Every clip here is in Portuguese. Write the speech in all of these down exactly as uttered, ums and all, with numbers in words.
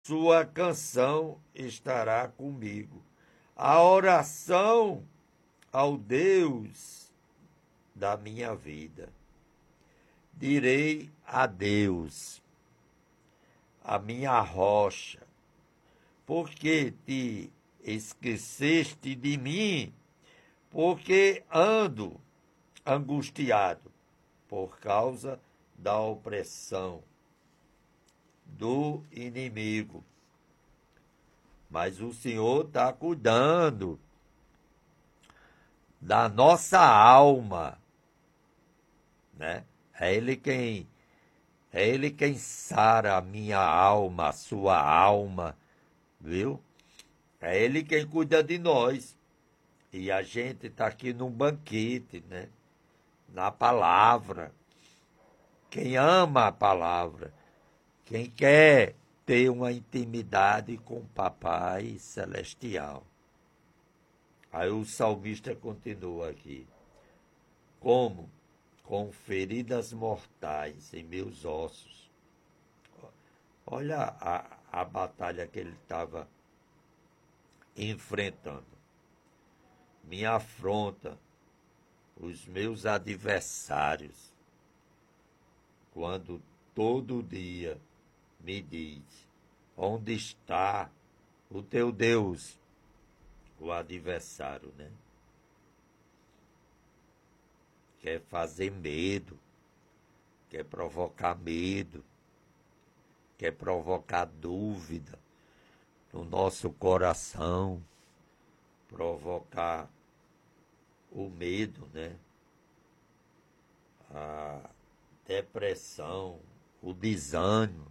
sua canção estará comigo. A oração ao Deus da minha vida. Direi a Deus, a minha rocha, porque te esqueceste de mim, porque ando angustiado por causa da opressão do inimigo. Mas o Senhor está cuidando da nossa alma, né? É Ele quem, é Ele quem sara a minha alma, a sua alma, viu? É Ele quem cuida de nós. E a gente está aqui num banquete, né? Na palavra. Quem ama a palavra, quem quer ter uma intimidade com o Papai Celestial. Aí o salmista continua aqui. Como? Com feridas mortais em meus ossos. Olha a, a batalha que ele estava enfrentando. Me afronta os meus adversários, quando todo dia me diz, onde está o teu Deus? O adversário, né? Quer fazer medo, quer provocar medo, quer provocar dúvida no nosso coração, provocar o medo, né? A depressão, o desânimo,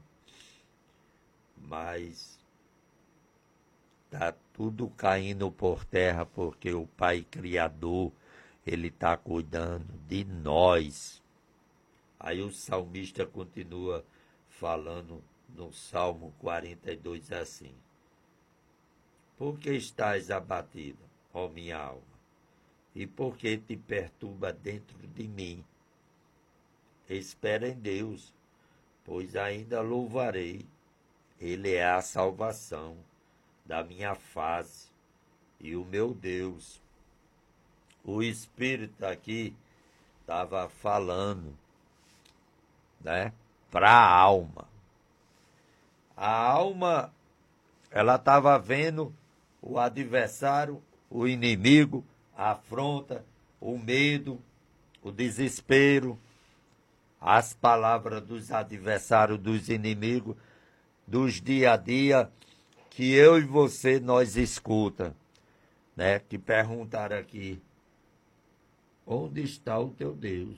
mas está tudo caindo por terra porque o Pai Criador, Ele está cuidando de nós. Aí o salmista continua falando no Salmo quarenta e dois assim. Por que estás abatida, ó minha alma? E por que te perturba dentro de mim? Espera em Deus, pois ainda louvarei. Ele é a salvação da minha face e o meu Deus. O Espírito aqui estava falando, né, para a alma. A alma, ela estava vendo o adversário, o inimigo, a afronta, o medo, o desespero, as palavras dos adversários, dos inimigos, dos dia a dia, que eu e você nós escuta, né? Que perguntaram aqui, onde está o teu Deus?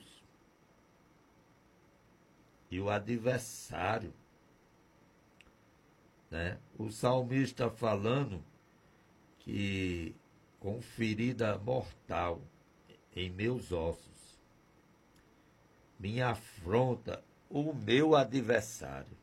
E o adversário, né? O salmista falando que com ferida mortal em meus ossos, me afronta o meu adversário,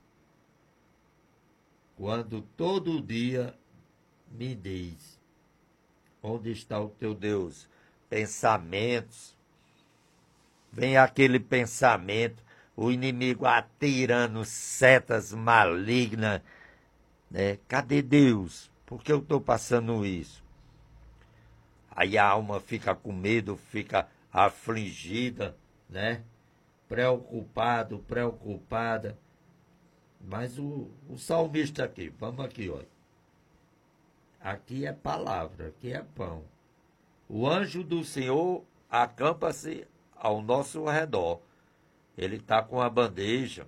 quando todo dia me diz, onde está o teu Deus? Pensamentos, vem aquele pensamento, o inimigo atirando setas malignas, né? Cadê Deus? Por que eu estou passando isso? Aí a alma fica com medo, fica afligida, né? Preocupado, preocupada. Mas o, o salmista aqui, vamos aqui, olha. Aqui é palavra, aqui é pão. O anjo do Senhor acampa-se ao nosso redor. Ele está com a bandeja,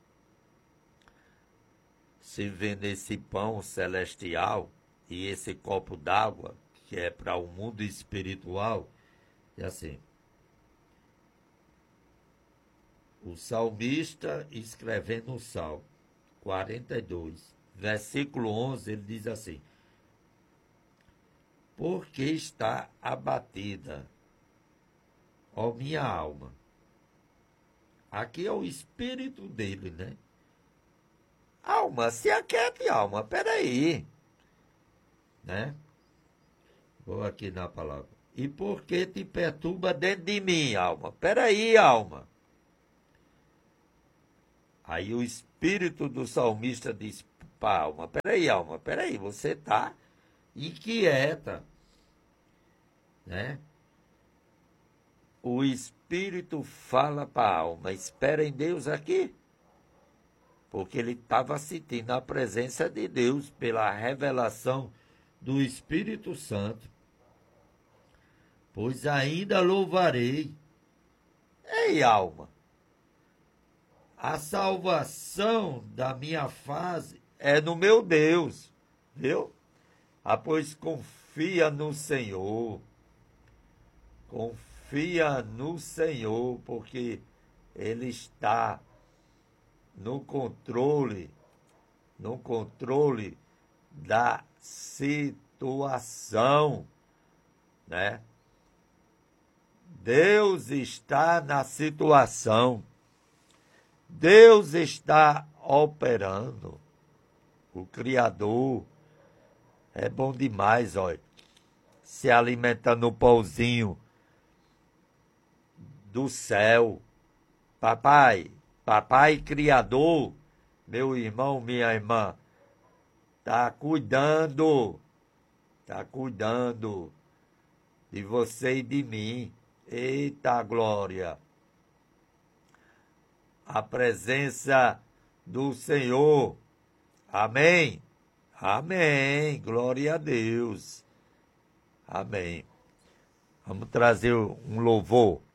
se vê esse pão celestial e esse copo d'água, que é para o mundo espiritual, é assim. O salmista escrevendo o Salmo quarenta e dois, versículo onze, ele diz assim, porque está abatida, ó minha alma. Aqui é o espírito dele, né? Alma, se aquiete, alma, peraí, né? Vou aqui na palavra. E por que te perturba dentro de mim, alma? Peraí, alma. Aí o espírito do salmista diz para a alma: peraí, alma, peraí, você está inquieta, né? O espírito fala para a alma: espera em Deus aqui. Porque ele estava sentindo a presença de Deus pela revelação do Espírito Santo. Pois ainda louvarei. Ei, alma, a salvação da minha fase é no meu Deus, viu? Ah, pois confia no Senhor. Confia no Senhor, porque Ele está no controle, no controle da situação, né? Deus está na situação. Deus está operando. O Criador é bom demais, olha. Se alimenta no pãozinho do céu. Papai, papai Criador, meu irmão, minha irmã, tá cuidando, tá cuidando de você e de mim. Eita glória! A presença do Senhor. Amém? Amém. Glória a Deus. Amém. Vamos trazer um louvor.